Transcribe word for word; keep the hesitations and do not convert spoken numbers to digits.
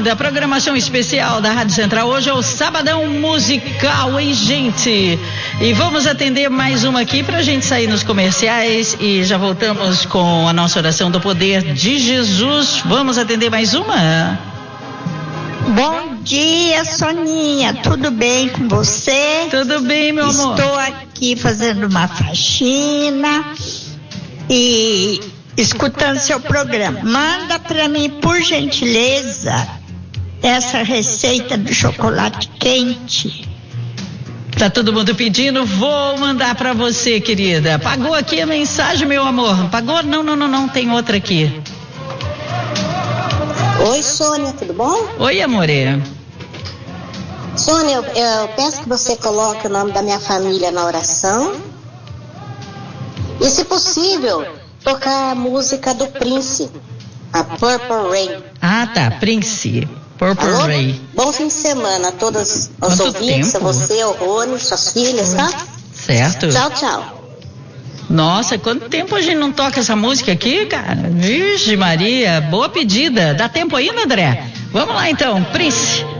bem-vinda. Programação especial da Rádio Central. Hoje é o Sabadão Musical, hein, gente? E vamos atender mais uma aqui pra gente sair nos comerciais e já voltamos com a nossa oração do poder de Jesus. Vamos atender mais uma? Bom dia, Soninha. Tudo bem com você? Tudo bem, meu amor. Estou aqui fazendo uma faxina e escutando seu programa. Manda para mim, por gentileza, essa receita do chocolate quente. Tá todo mundo pedindo, vou mandar para você, querida. Pagou aqui a mensagem, meu amor? Pagou? Não, não, não, não, tem outra aqui. Oi, Sônia, tudo bom? Oi, amore. Sônia, eu, eu peço que você coloque o nome da minha família na oração. E, se possível, tocar a música do Prince, a Purple Rain. Ah, tá, Prince, Purple Alô? Rain. Bom fim de semana a todos os Quanto ouvintes, tempo? a você, o Rony, suas filhas, tá? Certo. Tchau, tchau. Nossa, quanto tempo a gente não toca essa música aqui, cara? Vixe Maria, boa pedida. Dá tempo ainda, André? Vamos lá então, Prince.